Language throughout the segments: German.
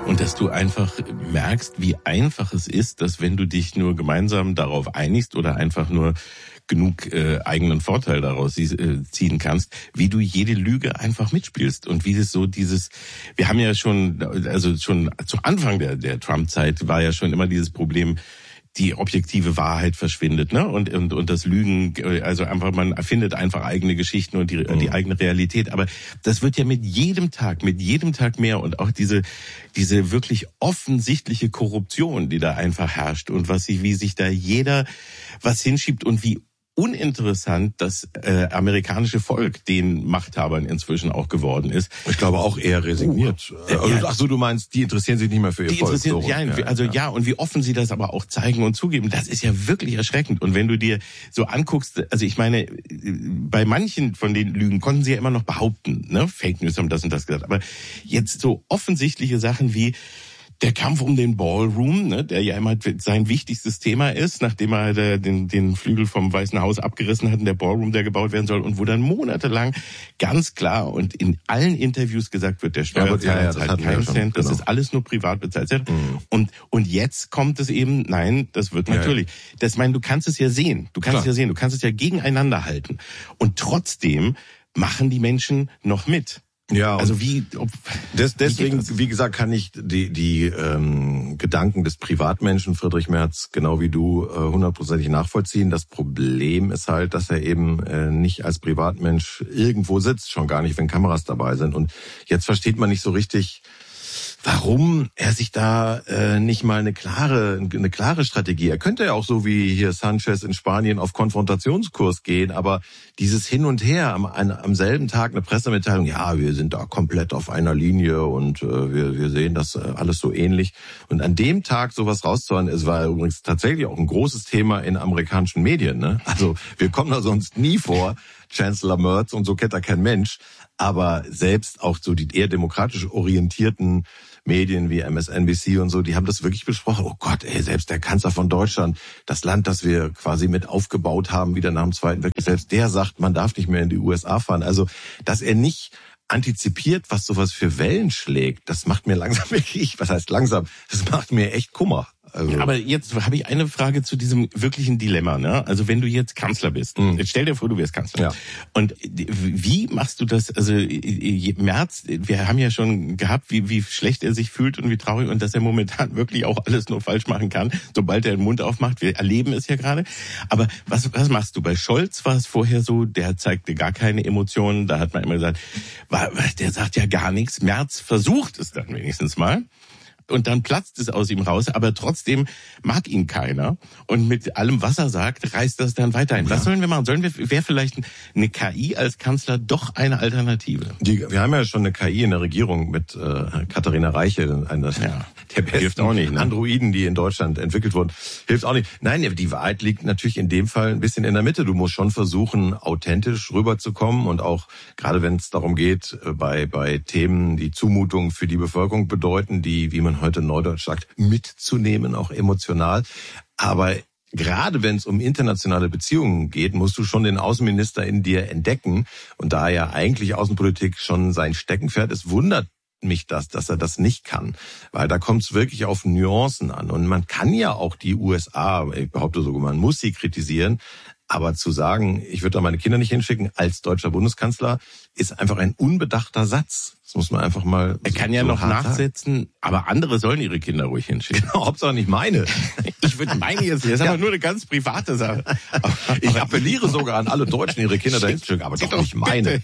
Und dass du einfach merkst, wie einfach es ist, dass wenn du dich nur gemeinsam darauf einigst oder einfach nur genug eigenen Vorteil daraus ziehen kannst, wie du jede Lüge einfach mitspielst und wie es so wir haben ja schon zu Anfang der Trump-Zeit war ja schon immer dieses Problem, die objektive Wahrheit verschwindet, ne? Und das Lügen, also einfach, man erfindet einfach eigene Geschichten und die eigene Realität. Aber das wird ja mit jedem Tag mehr und auch diese wirklich offensichtliche Korruption, die da einfach herrscht und wie sich da jeder was hinschiebt und wie uninteressant das amerikanische Volk den Machthabern inzwischen auch geworden ist. Ich glaube auch eher resigniert. Ach so, du meinst, die interessieren sich nicht mehr für ihr Volk. Und wie offen sie das aber auch zeigen und zugeben, das ist ja wirklich erschreckend. Und wenn du dir so anguckst, also ich meine, bei manchen von den Lügen konnten sie ja immer noch behaupten, ne, Fake News haben das und das gesagt. Aber jetzt so offensichtliche Sachen wie der Kampf um den Ballroom, ne, der ja immer sein wichtigstes Thema ist, nachdem er den Flügel vom Weißen Haus abgerissen hat und der Ballroom, der gebaut werden soll, und wo dann monatelang ganz klar und in allen Interviews gesagt wird, der Steuerzahler zahlt keinen Cent, das ist alles nur privat bezahlt. Und jetzt kommt es eben, nein, das wird natürlich. Das meine, du kannst es ja sehen, du kannst es ja gegeneinander halten. Und trotzdem machen die Menschen noch mit. Ja, also deswegen, wie gesagt, kann ich die Gedanken des Privatmenschen Friedrich Merz genau wie du 100%ig nachvollziehen. Das Problem ist halt, dass er eben nicht als Privatmensch irgendwo sitzt, schon gar nicht, wenn Kameras dabei sind. Und jetzt versteht man nicht so richtig, warum er sich da nicht mal eine klare Strategie. Er könnte ja auch so wie hier Sanchez in Spanien auf Konfrontationskurs gehen, aber dieses Hin und Her, am selben Tag eine Pressemitteilung, ja, wir sind da komplett auf einer Linie und wir sehen das alles so ähnlich. Und an dem Tag sowas rauszuhauen, es war übrigens tatsächlich auch ein großes Thema in amerikanischen Medien, ne? Also wir kommen da sonst nie vor, Chancellor Merz, und so kennt er kein Mensch. Aber selbst auch so die eher demokratisch orientierten Medien wie MSNBC und so, die haben das wirklich besprochen. Oh Gott, selbst der Kanzler von Deutschland, das Land, das wir quasi mit aufgebaut haben, wieder nach dem Zweiten Weltkrieg, selbst der sagt, man darf nicht mehr in die USA fahren. Also, dass er nicht antizipiert, was sowas für Wellen schlägt, das macht mir langsam wirklich, was heißt langsam, das macht mir echt Kummer. Also. Aber jetzt habe ich eine Frage zu diesem wirklichen Dilemma, ne? Also wenn du jetzt Kanzler bist, jetzt stell dir vor, du wärst Kanzler. Ja. Und wie machst du das? Also Merz, wir haben ja schon gehabt, wie schlecht er sich fühlt und wie traurig und dass er momentan wirklich auch alles nur falsch machen kann, sobald er den Mund aufmacht. Wir erleben es ja gerade. Aber was machst du? Bei Scholz war es vorher so, der zeigte gar keine Emotionen. Da hat man immer gesagt, der sagt ja gar nichts. Merz versucht es dann wenigstens mal. Und dann platzt es aus ihm raus, aber trotzdem mag ihn keiner. Und mit allem, was er sagt, reißt das dann weiterhin. Ja. Was sollen wir machen? Wäre vielleicht eine KI als Kanzler doch eine Alternative? Wir haben ja schon eine KI in der Regierung mit Katharina Reiche, einer der besten auch nicht, ne? Androiden, die in Deutschland entwickelt wurden. Hilft auch nicht. Nein, die Wahrheit liegt natürlich in dem Fall ein bisschen in der Mitte. Du musst schon versuchen, authentisch rüberzukommen und auch, gerade wenn es darum geht, bei Themen, die Zumutungen für die Bevölkerung bedeuten, die, wie man heute neudeutsch sagt, mitzunehmen, auch emotional. Aber gerade wenn es um internationale Beziehungen geht, musst du schon den Außenminister in dir entdecken. Und da ja eigentlich Außenpolitik schon sein Steckenpferd ist, wundert mich dass er das nicht kann. Weil da kommt es wirklich auf Nuancen an. Und man kann ja auch die USA, ich behaupte sogar, man muss sie kritisieren. Aber zu sagen, ich würde da meine Kinder nicht hinschicken als deutscher Bundeskanzler, ist einfach ein unbedachter Satz. Das muss man einfach mal. Er kann ja noch nachsetzen, aber andere sollen ihre Kinder ruhig hinschicken. Genau, Hauptsache nicht meine. Ich würde meine jetzt, das ist aber nur eine ganz private Sache. Ich appelliere sogar an alle Deutschen, ihre Kinder dahin zu schicken, aber doch nicht meine.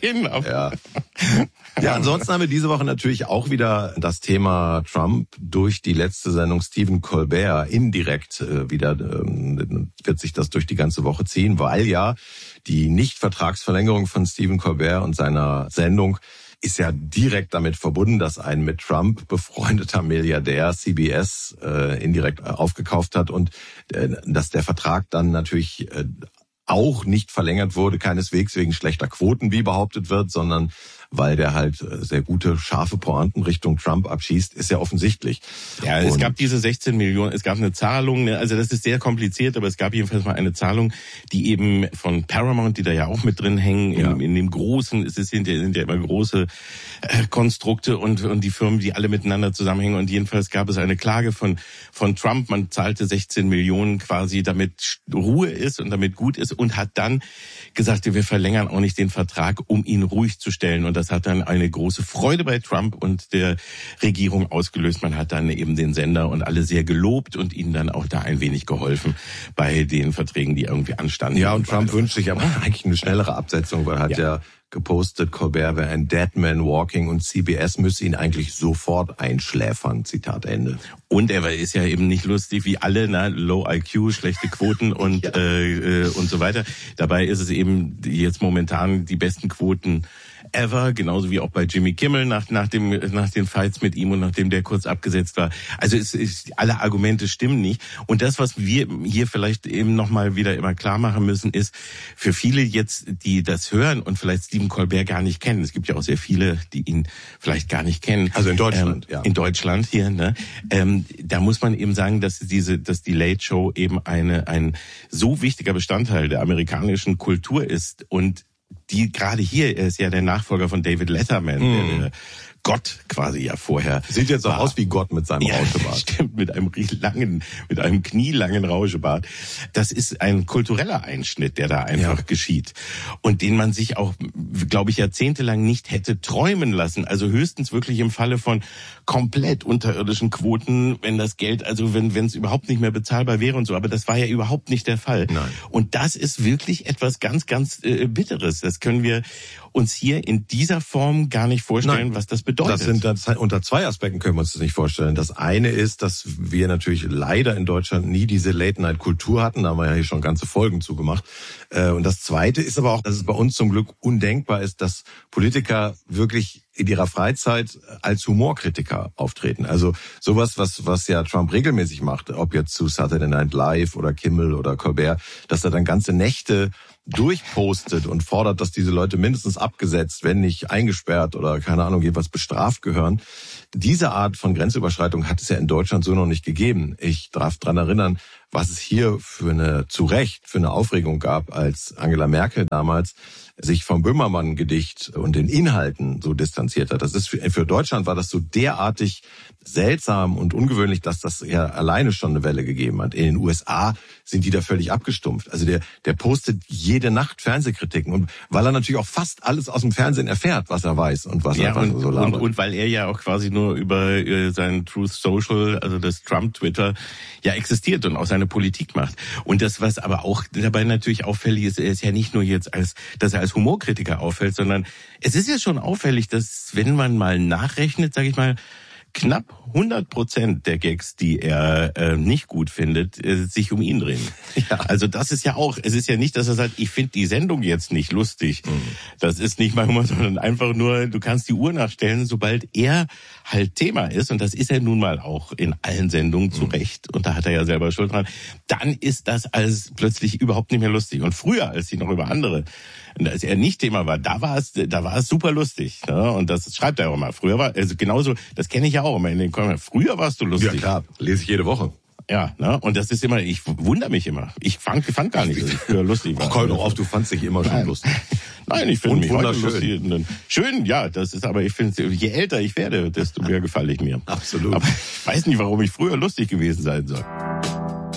Ja, ansonsten haben wir diese Woche natürlich auch wieder das Thema Trump durch die letzte Sendung Stephen Colbert indirekt wieder wird sich das durch die ganze Woche ziehen, weil ja die Nichtvertragsverlängerung von Stephen Colbert und seiner Sendung ist ja direkt damit verbunden, dass ein mit Trump befreundeter Milliardär CBS indirekt aufgekauft hat und dass der Vertrag dann natürlich auch nicht verlängert wurde, keineswegs wegen schlechter Quoten, wie behauptet wird, sondern weil der halt sehr gute, scharfe Pointen Richtung Trump abschießt, ist ja offensichtlich. Ja, es gab diese 16 Millionen, es gab eine Zahlung, also das ist sehr kompliziert, aber es gab jedenfalls mal eine Zahlung, die eben von Paramount, die da ja auch mit drin hängen, in dem großen, sind ja immer große Konstrukte und die Firmen, die alle miteinander zusammenhängen, und jedenfalls gab es eine Klage von Trump, man zahlte 16 Millionen quasi, damit Ruhe ist und damit gut ist, und hat dann gesagt, wir verlängern auch nicht den Vertrag, um ihn ruhig zu stellen, und das hat dann eine große Freude bei Trump und der Regierung ausgelöst. Man hat dann eben den Sender und alle sehr gelobt und ihnen dann auch da ein wenig geholfen bei den Verträgen, die irgendwie anstanden. Ja, und Trump wünscht sich aber eigentlich eine schnellere Absetzung, weil er hat ja gepostet, Colbert wäre ein Dead Man Walking und CBS müsse ihn eigentlich sofort einschläfern, Zitat Ende. Und er ist ja eben nicht lustig wie alle, Low IQ, schlechte Quoten und so weiter. Dabei ist es eben jetzt momentan die besten Quoten ever, genauso wie auch bei Jimmy Kimmel nach den Fights mit ihm und nachdem der kurz abgesetzt war. Also alle Argumente stimmen nicht. Und das, was wir hier vielleicht eben nochmal wieder immer klar machen müssen, ist, für viele jetzt, die das hören und vielleicht Stephen Colbert gar nicht kennen, es gibt ja auch sehr viele, die ihn vielleicht gar nicht kennen. Also in Deutschland, In Deutschland hier, da muss man eben sagen, dass die Late Show eben ein so wichtiger Bestandteil der amerikanischen Kultur ist, und die gerade hier, er ist ja der Nachfolger von David Letterman, der Gott quasi ja vorher. Sieht jetzt auch aus wie Gott mit seinem Rauschebart. Stimmt, mit einem knielangen Rauschebart. Das ist ein kultureller Einschnitt, der da einfach geschieht. Und den man sich auch, glaube ich, jahrzehntelang nicht hätte träumen lassen. Also höchstens wirklich im Falle von komplett unterirdischen Quoten, wenn das Geld, also wenn es überhaupt nicht mehr bezahlbar wäre und so. Aber das war ja überhaupt nicht der Fall. Nein. Und das ist wirklich etwas ganz, ganz Bitteres. Das können wir uns hier in dieser Form gar nicht vorstellen, was das bedeutet. Unter zwei Aspekten können wir uns das nicht vorstellen. Das eine ist, dass wir natürlich leider in Deutschland nie diese Late-Night-Kultur hatten. Da haben wir ja hier schon ganze Folgen zugemacht. Und das zweite ist aber auch, dass es bei uns zum Glück undenkbar ist, dass Politiker wirklich in ihrer Freizeit als Humorkritiker auftreten. Also sowas, was ja Trump regelmäßig macht, ob jetzt zu Saturday Night Live oder Kimmel oder Colbert, dass er dann ganze Nächte durchpostet und fordert, dass diese Leute mindestens abgesetzt, wenn nicht eingesperrt oder keine Ahnung, jeweils bestraft gehören. Diese Art von Grenzüberschreitung hat es ja in Deutschland so noch nicht gegeben. Ich darf dran erinnern, was es hier für eine Aufregung gab, als Angela Merkel damals sich vom Böhmermann-Gedicht und den Inhalten so distanziert hat. Das ist für Deutschland war das so derartig seltsam und ungewöhnlich, dass das ja alleine schon eine Welle gegeben hat. In den USA sind die da völlig abgestumpft. Also der postet jede Nacht Fernsehkritiken, und weil er natürlich auch fast alles aus dem Fernsehen erfährt, was er weiß und was er so labert. Und weil er ja auch quasi nur über sein Truth Social, also das Trump-Twitter, ja existiert und auch seine Politik macht. Und das, was aber auch dabei natürlich auffällig ist, er ist ja nicht nur jetzt dass er als Humorkritiker auffällt, sondern es ist ja schon auffällig, dass, wenn man mal nachrechnet, sage ich mal, knapp 100% der Gags, die er nicht gut findet, sich um ihn drehen. Ja. Also das ist ja auch, es ist ja nicht, dass er sagt, ich finde die Sendung jetzt nicht lustig. Das ist nicht mal Humor, sondern einfach nur, du kannst die Uhr nachstellen, sobald er halt Thema ist, und das ist er nun mal auch in allen Sendungen zu Recht, und da hat er ja selber Schuld dran, dann ist das alles plötzlich überhaupt nicht mehr lustig. Und früher, als sie noch über andere, als er nicht Thema war, da war es super lustig. Ne? Und das schreibt er auch mal. Früher war, also genauso, das kenne ich ja auch immer in den Kommentaren. Früher warst du lustig. Ja klar, lese ich jede Woche. Ja, ne? Und das ist immer, ich wundere mich immer. Ich fand gar nicht, dass ich früher lustig war. Ach, komm doch auf, du fandst dich immer schon lustig. Nein, ich finde mich heute lustig. Schön, ja, das ist, aber ich finde, je älter ich werde, desto mehr gefalle ich mir. Absolut. Aber ich weiß nicht, warum ich früher lustig gewesen sein soll.